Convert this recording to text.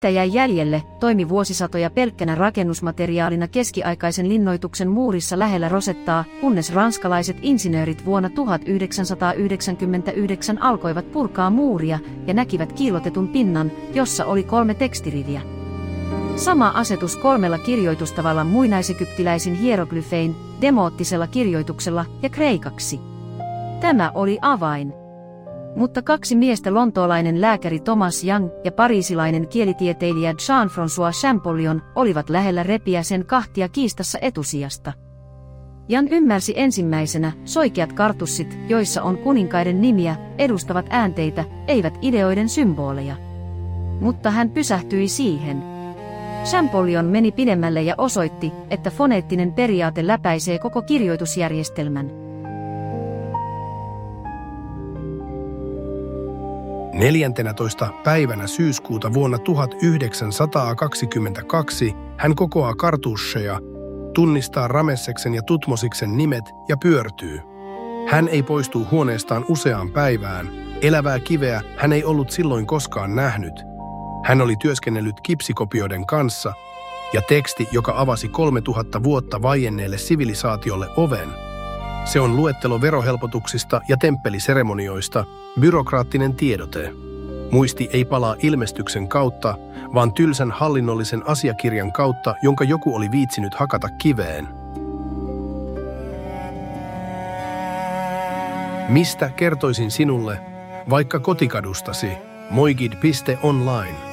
Mitä jäi jäljelle, toimi vuosisatoja pelkkänä rakennusmateriaalina keskiaikaisen linnoituksen muurissa lähellä Rosettaa, kunnes ranskalaiset insinöörit vuonna 1999 alkoivat purkaa muuria ja näkivät kiillotetun pinnan, jossa oli 3 tekstiriviä. Sama asetus 3 kirjoitustavalla muinaisekyptiläisin hieroglyfein, demoottisella kirjoituksella ja kreikaksi. Tämä oli avain. Mutta 2 miestä, lontoolainen lääkäri Thomas Young ja pariisilainen kielitieteilijä Jean-François Champollion, olivat lähellä repiä sen kahtia kiistassa etusijasta. Young ymmärsi ensimmäisenä, soikeat kartussit, joissa on kuninkaiden nimiä, edustavat äänteitä, eivät ideoiden symboleja. Mutta hän pysähtyi siihen. Champollion meni pidemmälle ja osoitti, että foneettinen periaate läpäisee koko kirjoitusjärjestelmän. 14. päivänä syyskuuta vuonna 1922 hän kokoaa kartusseja, tunnistaa Ramesseksen ja Tutmosiksen nimet ja pyörtyy. Hän ei poistu huoneestaan useaan päivään. Elävää kiveä hän ei ollut silloin koskaan nähnyt. Hän oli työskennellyt kipsikopioiden kanssa, ja teksti, joka avasi 3000 vuotta vaienneelle sivilisaatiolle oven. Se on luettelo verohelpotuksista ja temppeliseremonioista, byrokraattinen tiedote. Muisti ei palaa ilmestyksen kautta, vaan tylsän hallinnollisen asiakirjan kautta, jonka joku oli viitsinyt hakata kiveen. Mistä kertoisin sinulle, vaikka kotikadustasi, moigid.online.